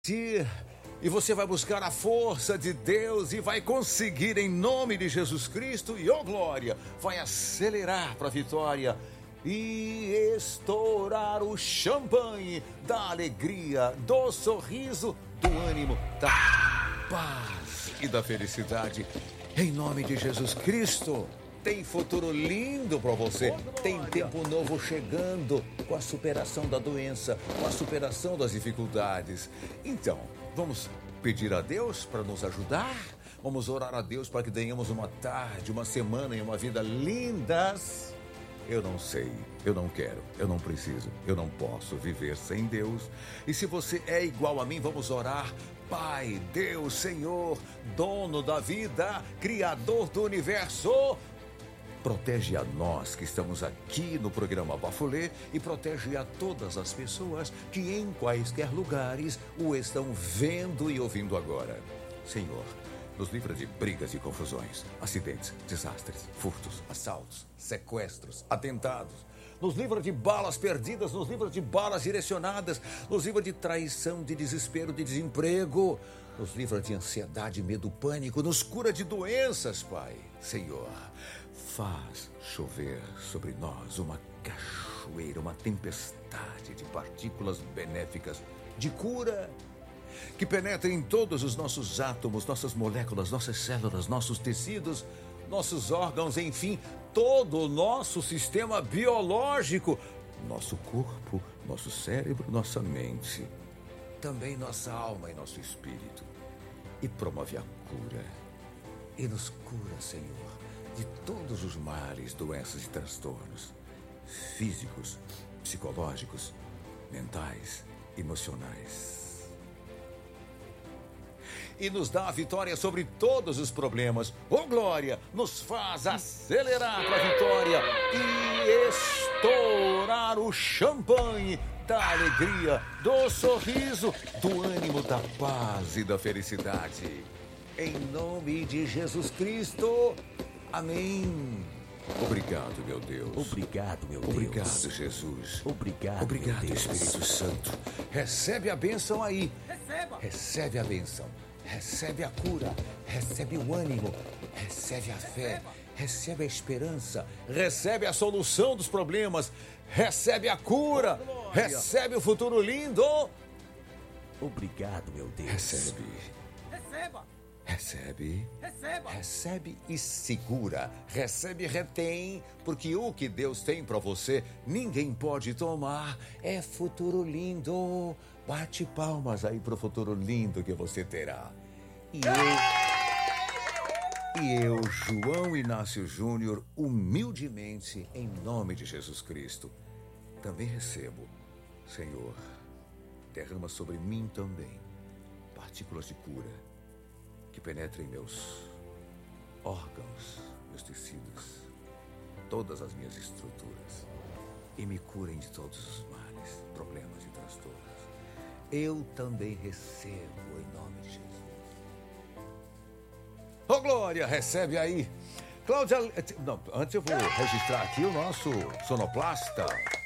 E você vai buscar a força de Deus e vai conseguir em nome de Jesus Cristo. E, oh glória, vai acelerar para a vitória e estourar o champanhe da alegria, do sorriso, do ânimo, da paz e da felicidade. Em nome de Jesus Cristo. Tem futuro lindo para você. Tem tempo novo chegando com a superação da doença, com a superação das dificuldades. Então, vamos pedir a Deus para nos ajudar? Vamos orar a Deus para que tenhamos uma tarde, uma semana e uma vida lindas? Eu não sei, eu não quero, eu não preciso, eu não posso viver sem Deus. E se você é igual a mim, vamos orar. Pai, Deus, Senhor, dono da vida, Criador do universo, protege a nós que estamos aqui no programa Bafulê e protege a todas as pessoas que em quaisquer lugares o estão vendo e ouvindo agora. Senhor, nos livra de brigas e confusões, acidentes, desastres, furtos, assaltos, sequestros, atentados. Nos livra de balas perdidas, nos livra de balas direcionadas, nos livra de traição, de desespero, de desemprego. Nos livra de ansiedade, medo, pânico, nos cura de doenças, Pai. Senhor, faz chover sobre nós uma cachoeira, uma tempestade de partículas benéficas de cura que penetre em todos os nossos átomos, nossas moléculas, nossas células, nossos tecidos, nossos órgãos, enfim, todo o nosso sistema biológico, nosso corpo, nosso cérebro, nossa mente, também nossa alma e nosso espírito. E promove a cura. E nos cura, Senhor, de todos os males, doenças e transtornos físicos, psicológicos, mentais, emocionais. E nos dá a vitória sobre todos os problemas. Oh glória, nos faz acelerar para a vitória e estourar o champanhe da alegria, do sorriso, do ânimo, da paz e da felicidade. Em nome de Jesus Cristo. Amém. Obrigado, meu Deus. Obrigado, meu Deus. Obrigado, Jesus. Obrigado, Obrigado, meu Deus. Espírito Santo. Recebe a bênção aí. Receba. Recebe a bênção. Recebe a cura. Recebe o ânimo. Recebe a fé. Recebe a esperança. Recebe a solução dos problemas. Recebe a cura. Recebe o futuro lindo. Obrigado, meu Deus. Recebe. Receba. Recebe. Receba. Recebe e segura. Recebe e retém, porque o que Deus tem para você, ninguém pode tomar. É futuro lindo. Bate palmas aí pro futuro lindo que você terá. E eu, João Inácio Júnior, humildemente, em nome de Jesus Cristo, também recebo. Senhor, derrama sobre mim também partículas de cura que penetrem meus órgãos, meus tecidos, todas as minhas estruturas e me curem de todos os males, problemas e transtornos. Eu também recebo em nome de Jesus. Ô glória, recebe aí. Cláudia, não, antes eu vou registrar aqui o nosso sonoplasta,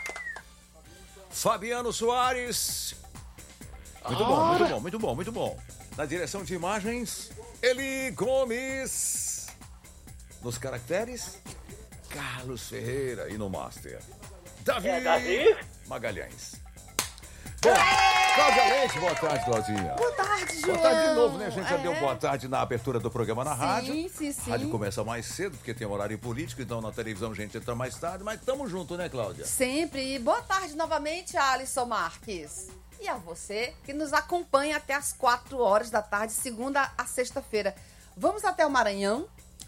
Fabiano Soares. Muito bom, muito bom, muito bom, muito bom. Na direção de imagens, Eli Gomes. Nos caracteres, Carlos Ferreira. E no master, Davi Magalhães. Bom, Cláudia Leite, boa tarde, Claudinha. Boa tarde, João. Boa tarde de novo, né? A gente já deu boa tarde na abertura do programa na rádio. Sim. A rádio começa mais cedo, porque tem horário político, então na televisão a gente entra mais tarde, mas estamos juntos, né, Cláudia? Sempre. E boa tarde novamente, Alisson Marques. E a você que nos acompanha até as 4 horas da tarde, segunda a sexta-feira. Vamos até o Maranhão?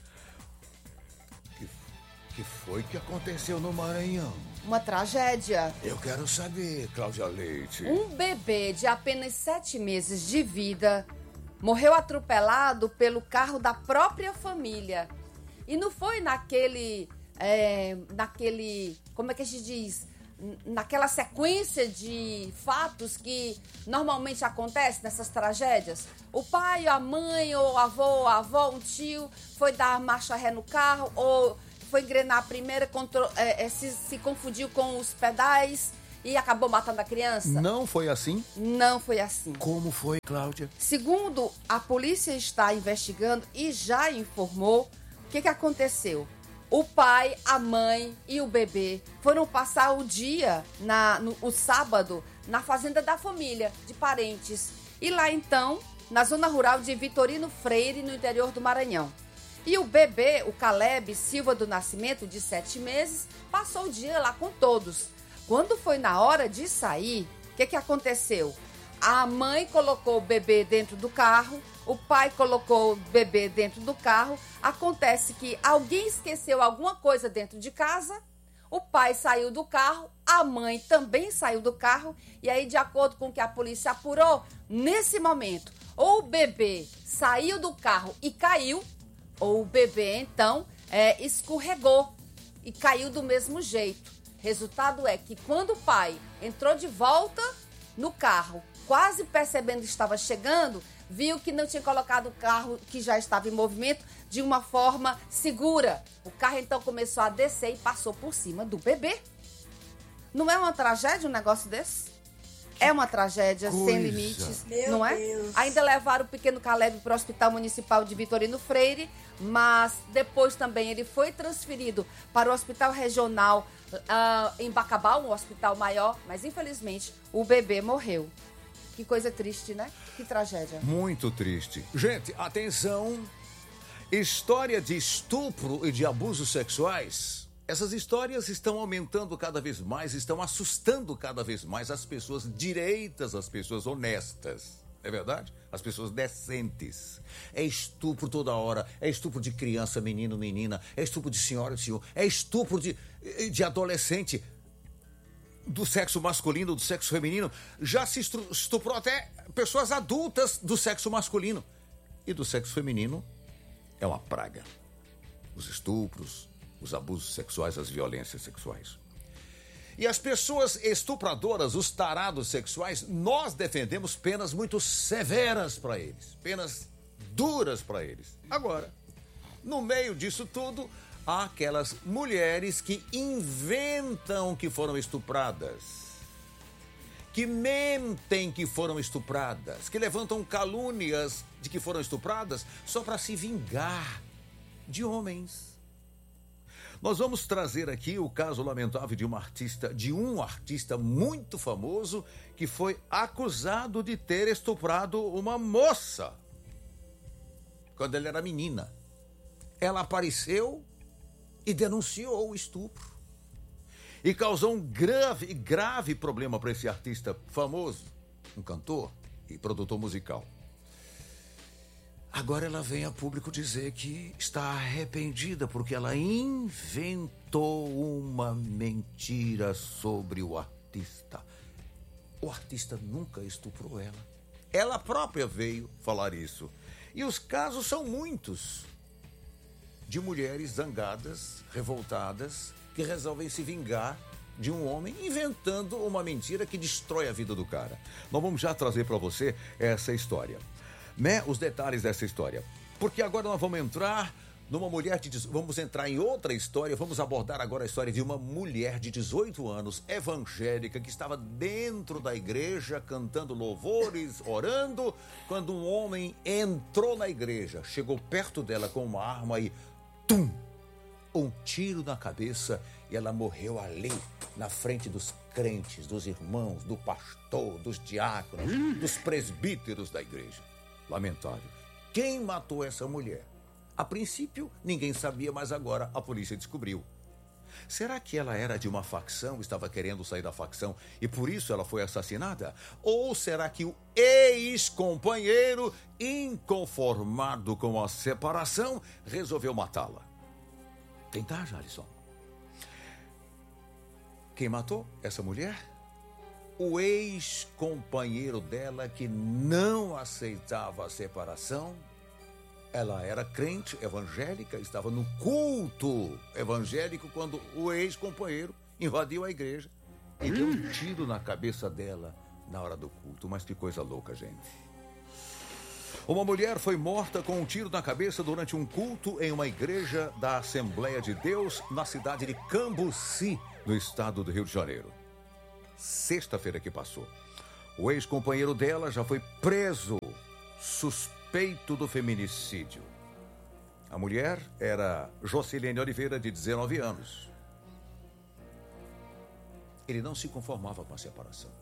Que foi que aconteceu no Maranhão? Uma tragédia. Eu quero saber, Cláudia Leite. Um bebê de apenas 7 meses de vida morreu atropelado pelo carro da própria família. E não foi naquele, como é que a gente diz? Naquela sequência de fatos que normalmente acontece nessas tragédias. O pai, a mãe, ou avô, a avó, um tio foi dar marcha ré no carro ou foi engrenar a primeira, se confundiu com os pedais e acabou matando a criança? Não foi assim? Não foi assim. Como foi, Cláudia? Segundo, a polícia está investigando e já informou o que aconteceu. O pai, a mãe e o bebê foram passar o dia, o sábado, na fazenda da família, de parentes. E lá então, na zona rural de Vitorino Freire, no interior do Maranhão. E o bebê, o Caleb Silva do Nascimento, de 7 meses, passou o dia lá com todos. Quando foi na hora de sair, o que aconteceu? A mãe colocou o bebê dentro do carro, o pai colocou o bebê dentro do carro. Acontece que alguém esqueceu alguma coisa dentro de casa, o pai saiu do carro, a mãe também saiu do carro, e aí, de acordo com o que a polícia apurou, nesse momento, ou o bebê saiu do carro e caiu, ou o bebê, então, escorregou e caiu do mesmo jeito. Resultado é que quando o pai entrou de volta no carro, quase percebendo que estava chegando, viu que não tinha colocado o carro que já estava em movimento de uma forma segura. O carro então começou a descer e passou por cima do bebê. Não é uma tragédia um negócio desse? É uma tragédia sem limites, não é? Deus. Ainda levaram o pequeno Caleb para o Hospital Municipal de Vitorino Freire, mas depois também ele foi transferido para o Hospital Regional em Bacabal, um hospital maior, mas infelizmente o bebê morreu. Que coisa triste, né? Que tragédia. Muito triste. Gente, atenção. História de estupro e de abusos sexuais. Essas histórias estão aumentando cada vez mais, estão assustando cada vez mais as pessoas direitas, as pessoas honestas. É verdade? As pessoas decentes. É estupro toda hora. É estupro de criança, menino, menina. É estupro de senhora, senhor. É estupro de adolescente. Do sexo masculino, do sexo feminino. Já se estuprou até pessoas adultas do sexo masculino. E do sexo feminino é uma praga. Os estupros, os abusos sexuais, as violências sexuais. E as pessoas estupradoras, os tarados sexuais, nós defendemos penas muito severas para eles. Penas duras para eles. Agora, no meio disso tudo, há aquelas mulheres que inventam que foram estupradas, que mentem que foram estupradas, que levantam calúnias de que foram estupradas só para se vingar de homens. Nós vamos trazer aqui o caso lamentável de um artista muito famoso que foi acusado de ter estuprado uma moça quando ela era menina. Ela apareceu e denunciou o estupro. E causou um grave problema para esse artista famoso, um cantor e produtor musical. Agora ela vem a público dizer que está arrependida porque ela inventou uma mentira sobre o artista. O artista nunca estuprou ela. Ela própria veio falar isso. E os casos são muitos. De mulheres zangadas, revoltadas, que resolvem se vingar de um homem inventando uma mentira que destrói a vida do cara. Nós vamos já trazer para você essa história. Os detalhes dessa história. Porque agora nós vamos entrar numa mulher vamos entrar em outra história, vamos abordar agora a história de uma mulher de 18 anos, evangélica, que estava dentro da igreja, cantando louvores, orando, quando um homem entrou na igreja, chegou perto dela com uma arma e um tiro na cabeça, e ela morreu ali, na frente dos crentes, dos irmãos, do pastor, dos diáconos, dos presbíteros da igreja. Lamentável. Quem matou essa mulher? A princípio, ninguém sabia, mas agora a polícia descobriu. Será que ela era de uma facção, estava querendo sair da facção e por isso ela foi assassinada? Ou será que o ex-companheiro, inconformado com a separação, resolveu matá-la? Tentar, Jalisson. Quem matou essa mulher? O ex-companheiro dela, que não aceitava a separação. Ela era crente evangélica, estava no culto evangélico quando o ex-companheiro invadiu a igreja e deu um tiro na cabeça dela na hora do culto. Mas que coisa louca, gente. Uma mulher foi morta com um tiro na cabeça durante um culto em uma igreja da Assembleia de Deus na cidade de Cambuci, no estado do Rio de Janeiro. sexta-feira que passou. O ex-companheiro dela já foi preso, suspeito do feminicídio. A mulher era Jocilene Oliveira, de 19 anos. Ele não se conformava com a separação.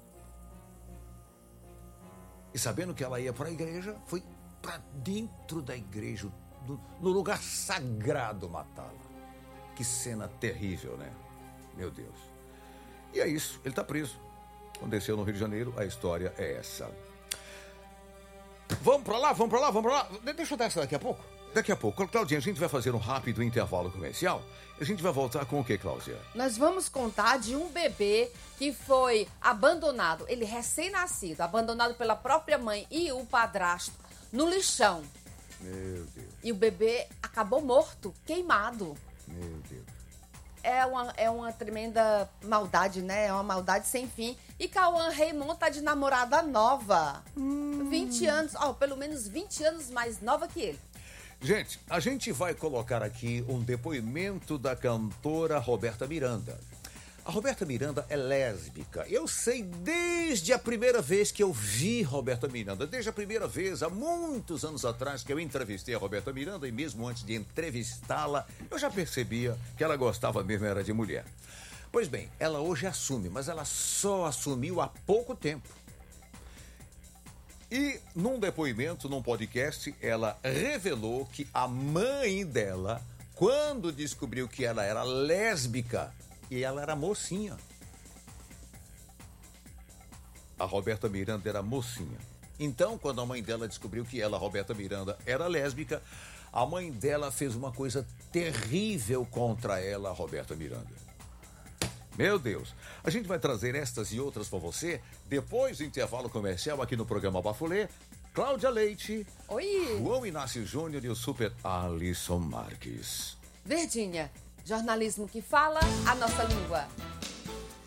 E sabendo que ela ia para a igreja, foi para dentro da igreja, no lugar sagrado, matá-la. Que cena terrível, né? Meu Deus. E é isso, ele está preso. Aconteceu no Rio de Janeiro, a história é essa. Vamos para lá. Deixa eu dar essa daqui a pouco. Daqui a pouco, Claudinha, a gente vai fazer um rápido intervalo comercial. A gente vai voltar com o que, Cláudia? Nós vamos contar de um bebê que foi abandonado, ele recém-nascido, abandonado pela própria mãe e o padrasto no lixão. Meu Deus. E o bebê acabou morto, queimado. Meu Deus. É uma tremenda maldade, né? É uma maldade sem fim. E Cauã Raymond tá de namorada nova. 20 anos, pelo menos 20 anos mais nova que ele. Gente, a gente vai colocar aqui um depoimento da cantora Roberta Miranda. A Roberta Miranda é lésbica. Eu sei desde a primeira vez que eu vi Roberta Miranda, desde a primeira vez, há muitos anos atrás, que eu entrevistei a Roberta Miranda, e mesmo antes de entrevistá-la, eu já percebia que ela gostava mesmo era de mulher. Pois bem, ela hoje assume, mas ela só assumiu há pouco tempo. E num depoimento, num podcast, ela revelou que a mãe dela, quando descobriu que ela era lésbica, e ela era mocinha. A Roberta Miranda era mocinha. Então, quando a mãe dela descobriu que ela, Roberta Miranda, era lésbica, a mãe dela fez uma coisa terrível contra ela, Roberta Miranda. Meu Deus, a gente vai trazer estas e outras para você depois do intervalo comercial aqui no programa Bafulê. Cláudia Leite, Oi. João Inácio Júnior e o super Alisson Marques. Verdinha, jornalismo que fala a nossa língua.